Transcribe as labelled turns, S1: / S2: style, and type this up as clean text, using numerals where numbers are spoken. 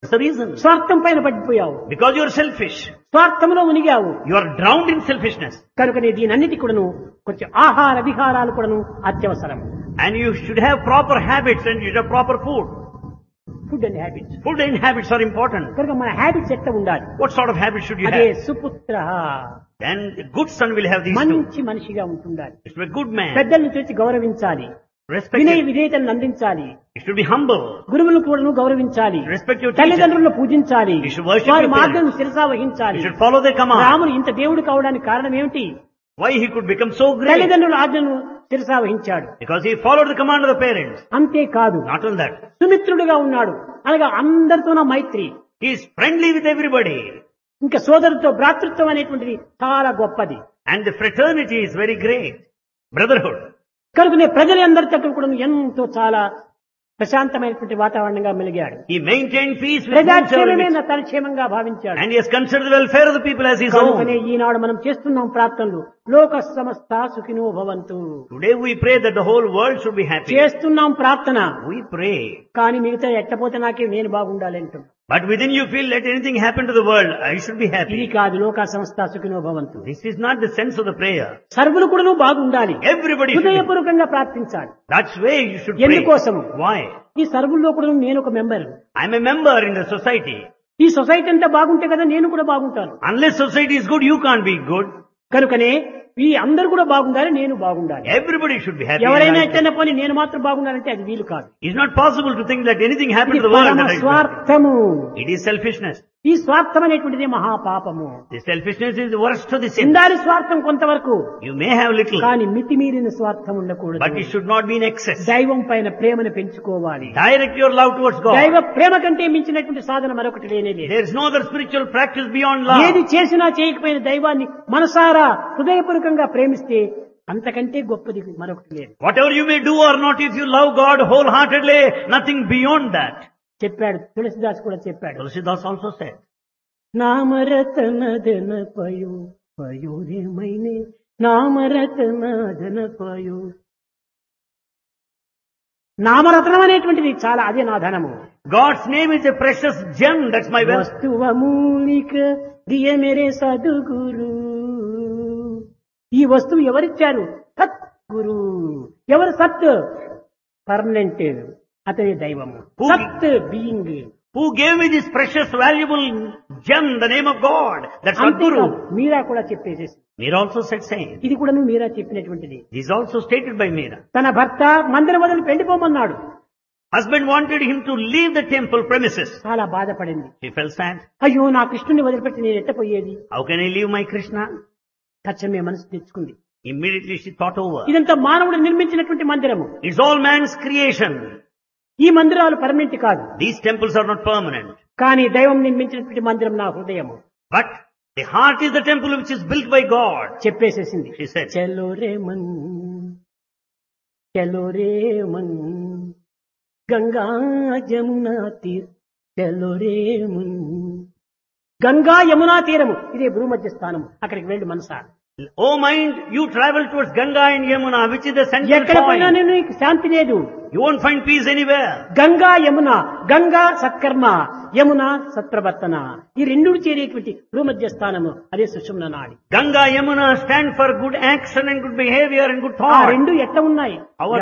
S1: That's the reason.
S2: స్వార్థం పైన పడిపోయావు,
S1: Because you are selfish.
S2: స్వార్థంలో మునిగావు.
S1: You are drowned in selfishness.
S2: కనుకనే దీనన్నిటి కూడాను కొంచెం ఆహార విహారాలు కూడాను అత్యవసరం.
S1: And you should have proper habits and you should have proper food.
S2: Food and habits.
S1: Food and habits are important.
S2: కనుక మన హ్యాబిట్స్ ఎట్లా ఉండాలి?
S1: What sort of habits should you
S2: అదే
S1: have?
S2: సుపుత్ర,
S1: Then a good son will have these two.
S2: మంచి మనిషిగా ఉంటుండాలి.
S1: He should be a good man.
S2: పెద్దలను చూసి గౌరవించాలి,
S1: Respect
S2: వినయ
S1: your,
S2: విధేయతను అందించాలి,
S1: you should be humble.
S2: గురువులను కూడా గౌరవించాలి,
S1: Respect your teacher.
S2: తల్లిదండ్రులను పూజించాలి,
S1: You should worship
S2: వారి
S1: your
S2: మార్గం
S1: parents.
S2: శిరసా
S1: You
S2: వహించాలి.
S1: should follow their command.
S2: రాముడు ఇంత దేవుడు కావడానికి కారణం ఏమిటి?
S1: Why he could become so great?
S2: తల్లిదండ్రుల ఆజ్ఞను శిరసా వహించాడు.
S1: Because he followed the command of the parents.
S2: అంతేకాదు,
S1: Not only that.
S2: సుమిత్రుడుగా ఉన్నాడు, అనగా అందరితోన మైత్రి,
S1: He is friendly with everybody.
S2: ఇంకా సోదరుతో భ్రాతృత్వం అనేటువంటిది చాలా గొప్పది.
S1: And the fraternity is very great. Brotherhood.
S2: కనుకనే ప్రజలందరి దగ్గర కూడా ఎంతో చాలా ప్రశాంతమైనటువంటి వాతావరణంగా మెలిగాడు.
S1: He maintained peace with
S2: ప్రజాక్షేమమే
S1: himself.
S2: నా తన క్షేమంగా భావించాడు.
S1: And he has considered the welfare of the people as his
S2: కనుకనే
S1: own.
S2: ఈనాడు మనం చేస్తున్నాం ప్రార్థనలు, లోక సమస్త సుఖినో భవంతు.
S1: Today we pray that the whole world should be happy.
S2: చేస్తున్నాం ప్రార్థన,
S1: We pray.
S2: కానీ మిగతా ఎట్టపోతే నాకే నేను బాగుండాలి అంటున్నాం.
S1: But within you feel, let anything happen to the world, I should be
S2: ఇది
S1: happy.
S2: కాదు లోక సమస్త సుఖినో భవంతు.
S1: This is not the sense of the prayer.
S2: సర్వులు కూడా బాగుండాలి,
S1: Everybody should be.
S2: హృదయపూర్వకంగా ప్రార్థించాలి.
S1: That's way you should pray.
S2: ఎందుకోసము?
S1: Why?
S2: ఈ సర్వుల్లో కూడా నేను ఒక member.
S1: I'm a member in the society.
S2: ఈ సొసైటీ అంతా బాగుంటే కదా నేను కూడా బాగుంటాను.
S1: Unless society is good, you can't be good.
S2: కనుకనే ఈ అందరూ కూడా బాగుండాలి, నేను బాగుండాలి.
S1: Everybody should be happy.
S2: ఎవరైనా ఎట్టైనా పోనీ నేను మాత్రం బాగుండాలంటే అది వీలు కాదు.
S1: It's not possible to think that anything happened
S2: ఇది
S1: to the world.
S2: పరమ
S1: That I should be
S2: స్వార్థము.
S1: happy. It is selfishness.
S2: ఈ స్వార్థం అనేటువంటిది మహాపాపము.
S1: The selfishness is the worst of the sin.
S2: ఉండాలి స్వార్థం కొంతవరకు,
S1: You may have little,
S2: కానీ మితిమీరిన స్వార్థం ఉండకూడదు.
S1: but it should not be in excess.
S2: దైవం పైన ప్రేమను పెంచుకోవాలి.
S1: Direct your love towards
S2: దైవ
S1: God.
S2: ప్రేమ కంటే మించినటువంటి సాధన మరొకటి లేనే లేదు.
S1: There is no other spiritual practice beyond
S2: ఏది
S1: love.
S2: చేసినా చేయకపోయిన దైవాన్ని మనసారా హృదయపూర్వకంగా ప్రేమిస్తే అంతకంటే గొప్పది మరొకటి లేదు.
S1: Whatever you may do or not, if you love God wholeheartedly, nothing beyond that.
S2: చెప్పాడు తులసిదాస్ కూడా చెప్పాడు.
S1: Tulsidas also said,
S2: నామరతన ధన పయో పయోరే మైనే నామరతన ధన పయో. నామరత్నం అనేటువంటిది చాలా, అదే నా ధనము.
S1: God's name is a precious gem. That's my wealth.
S2: వస్తువమూలిక దియ మేరే సద్గురు. ఈ వస్తువు ఎవరిచ్చారు? సత్ గురు. ఎవరు సత్? పర్మనెంట్, అతని దైవము. సత్ being.
S1: Who gave me this precious, valuable gem, the name of God? That's Sadguru.
S2: మీరా కూడా చెప్పేసేసి,
S1: Meera also said same.
S2: ఇది కూడా మీరా చెప్పినటువంటిది.
S1: This is also stated by Meera.
S2: తన భర్త మందిరం వదిలి వెళ్ళిపోమన్నాడు.
S1: Husband wanted him to leave the temple premises.
S2: చాలా బాధపడింది.
S1: She felt sad.
S2: అయ్యో నా కృష్ణుని వదిలిపెట్టి నేను ఎట్టపోయేది?
S1: How can I leave my Krishna?
S2: తక్షణమే మనసు తెచ్చుకుంది.
S1: Immediately she thought over.
S2: ఇదంతా మానవుడు నిర్మించినటువంటి మందిరము.
S1: It's all man's creation.
S2: ఈ మందిరాలు పర్మనెంట్ కాదు,
S1: These temples are not permanent.
S2: కానీ దైవం నిర్మించినటువంటి మందిరం నా హృదయము.
S1: But the heart is the temple which is built by God.
S2: చెప్పేసేసింది.
S1: She said,
S2: చలో రే మన్, చలో రే మన్, గంగా యమునా తీర్, చలో రే మన్. గంగా యమునా తీరము ఇదే భూమధ్య స్థానము. అక్కడికి వెళ్ళి మనసా.
S1: Oh mind, you travel towards Ganga and Yamuna, which is the central
S2: ఎక్కడ పోయినా
S1: point.
S2: నేను నీకు శాంతి లేదు.
S1: You won't find peace anywhere.
S2: Ganga Yamuna, Ganga సత్కర్మ, యమున సత్ప్రవర్తన, ఈ రెండు చేరేటువంటి భూమధ్య స్థానము అదే సుషుమ్న నాడి.
S1: Ganga, Yamuna stand for good action and good behavior and good
S2: ఆ
S1: thought.
S2: రెండు ఎట్లా ఉన్నాయి?
S1: Our